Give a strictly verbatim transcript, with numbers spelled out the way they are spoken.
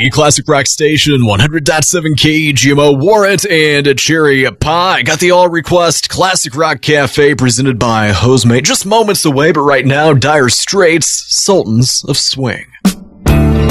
The Classic Rock Station, one hundred point seven K G M O, Warrant and Cherry Pie. Got the all request Classic Rock Cafe presented by Hosemate. Just moments away, but right now, Dire Straits, Sultans of Swing.